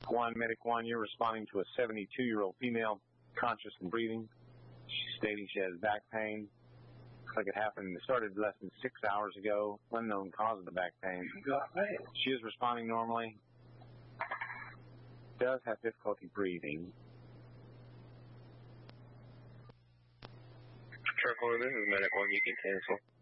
Medic 1, you're responding to a 72-year-old female, conscious and breathing. She's stating she has back pain. Looks like it started less than 6 hours ago. Unknown cause of the back pain. She is responding normally. Does have difficulty breathing. Triple, this is Medic 1, you can cancel.